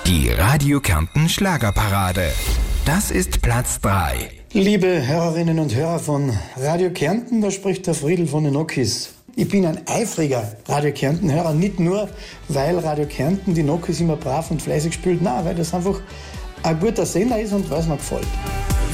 Die Radio Kärnten Schlagerparade. Das ist Platz 3. Liebe Hörerinnen und Hörer von Radio Kärnten, da spricht der Friedl von den Nokis. Ich bin ein eifriger Radio Kärnten-Hörer, nicht nur, weil Radio Kärnten die Nokis immer brav und fleißig spielt, nein, weil das einfach ein guter Sender ist und weil es mir gefällt.